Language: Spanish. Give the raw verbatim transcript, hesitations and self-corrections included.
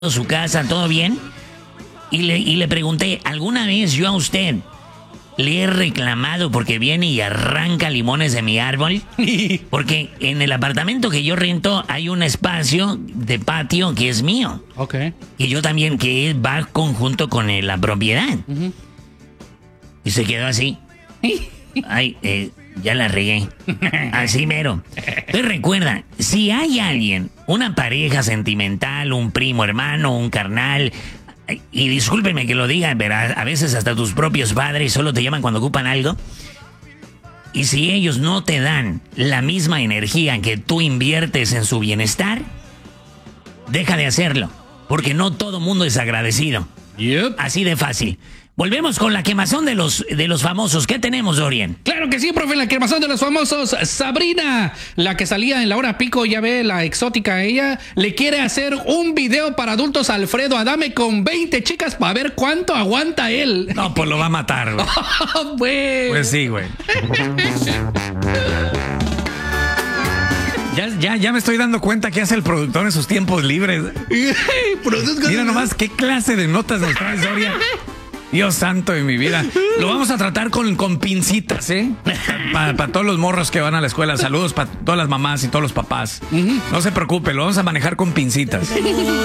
su casa, ¿todo bien? Y le, y le pregunté, ¿alguna vez yo a usted le he reclamado porque viene y arranca limones de mi árbol? Porque en el apartamento que yo rento hay un espacio de patio que es mío. Ok. Y yo también, que va conjunto con eh, la propiedad. Uh-huh. Y se quedó así. Ay, eh, ya la regué. Así mero. Entonces recuerda, si hay alguien, una pareja sentimental, un primo hermano, un carnal, y discúlpenme que lo diga, pero a veces hasta tus propios padres solo te llaman cuando ocupan algo. Y si ellos no te dan la misma energía que tú inviertes en su bienestar, deja de hacerlo, porque no todo mundo es agradecido. Yep. Así de fácil. Volvemos con la quemazón de los, de los famosos. ¿Qué tenemos, Dorian? Claro que sí, profe, la quemazón de los famosos. Sabrina, la que salía en la hora pico, ya ve, la exótica, ella le quiere hacer un video para adultos a Alfredo Adame con veinte chicas para ver cuánto aguanta él. No, pues lo va a matar, güey. Pues. Pues sí, güey. Ya, ya, ya me estoy dando cuenta que hace el productor en sus tiempos libres. Mira nomás qué clase de notas nos trae Dorian. Dios santo de mi vida. Lo vamos a tratar con, con pincitas, ¿eh? Para pa todos los morros que van a la escuela. Saludos para todas las mamás y todos los papás. Uh-huh. No se preocupe, lo vamos a manejar con pincitas.